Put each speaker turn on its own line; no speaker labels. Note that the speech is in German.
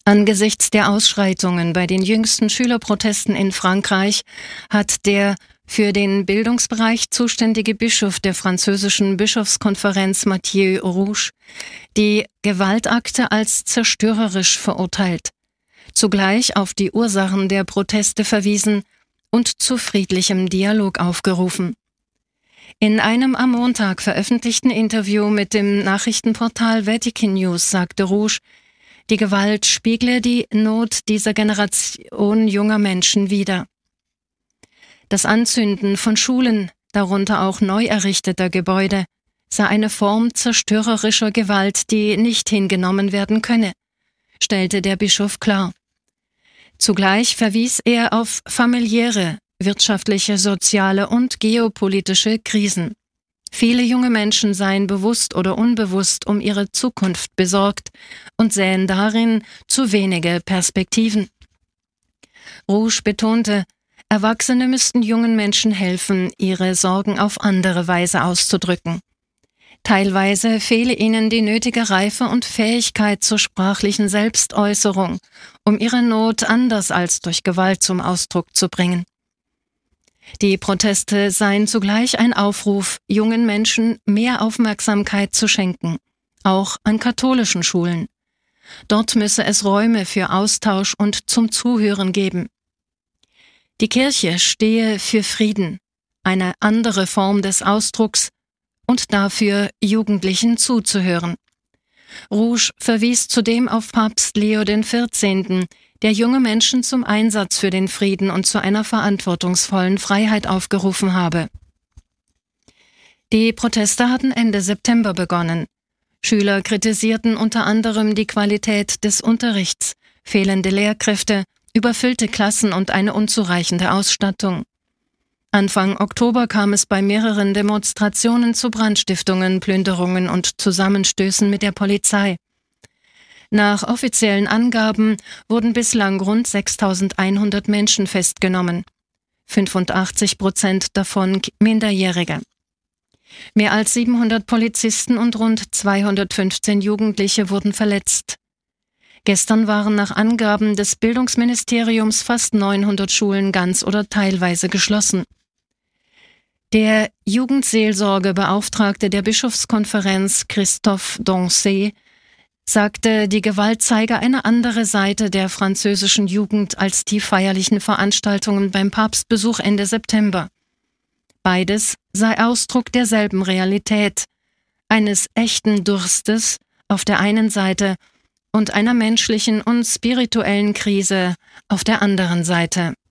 Angesichts der Ausschreitungen bei den jüngsten Schülerprotesten in Frankreich hat der für den Bildungsbereich zuständige Bischof der französischen Bischofskonferenz Mathieu Rouge die Gewaltakte als zerstörerisch verurteilt, zugleich auf die Ursachen der Proteste verwiesen und zu friedlichem Dialog aufgerufen. In einem am Montag veröffentlichten Interview mit dem Nachrichtenportal Vatican News sagte Rouge, die Gewalt spiegle die Not dieser Generation junger Menschen wider. Das Anzünden von Schulen, darunter auch neu errichteter Gebäude, sei eine Form zerstörerischer Gewalt, die nicht hingenommen werden könne, stellte der Bischof klar. Zugleich verwies er auf familiäre, wirtschaftliche, soziale und geopolitische Krisen. Viele junge Menschen seien bewusst oder unbewusst um ihre Zukunft besorgt und sähen darin zu wenige Perspektiven. Rouge betonte, Erwachsene müssten jungen Menschen helfen, ihre Sorgen auf andere Weise auszudrücken. Teilweise fehle ihnen die nötige Reife und Fähigkeit zur sprachlichen Selbstäußerung, um ihre Not anders als durch Gewalt zum Ausdruck zu bringen. Die Proteste seien zugleich ein Aufruf, jungen Menschen mehr Aufmerksamkeit zu schenken, auch an katholischen Schulen. Dort müsse es Räume für Austausch und zum Zuhören geben. Die Kirche stehe für Frieden, eine andere Form des Ausdrucks und dafür, Jugendlichen zuzuhören. Rouge verwies zudem auf Papst Leo XIV., der junge Menschen zum Einsatz für den Frieden und zu einer verantwortungsvollen Freiheit aufgerufen habe. Die Proteste hatten Ende September begonnen. Schüler kritisierten unter anderem die Qualität des Unterrichts, fehlende Lehrkräfte, überfüllte Klassen und eine unzureichende Ausstattung. Anfang Oktober kam es bei mehreren Demonstrationen zu Brandstiftungen, Plünderungen und Zusammenstößen mit der Polizei. Nach offiziellen Angaben wurden bislang rund 6.100 Menschen festgenommen, 85% davon Minderjährige. Mehr als 700 Polizisten und rund 215 Jugendliche wurden verletzt. Gestern waren nach Angaben des Bildungsministeriums fast 900 Schulen ganz oder teilweise geschlossen. Der Jugendseelsorgebeauftragte der Bischofskonferenz Christophe Dancey sagte, die Gewalt zeige eine andere Seite der französischen Jugend als die feierlichen Veranstaltungen beim Papstbesuch Ende September. Beides sei Ausdruck derselben Realität, eines echten Durstes auf der einen Seite und einer menschlichen und spirituellen Krise auf der anderen Seite.